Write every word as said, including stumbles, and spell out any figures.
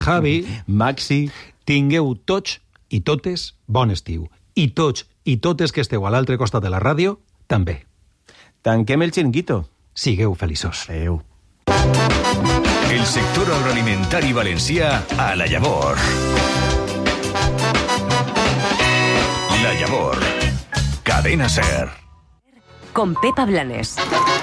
Javi, Maxi, tingueu tots i totes bon estiu. I tots i totes que esteu a l'altre costat de la ràdio, també. tanquem el xiringuito. Sigueu feliços. Adéu. El sector agroalimentari valencià a La Llavor. La Llavor. Cadena SER. Con Pepa Blanes.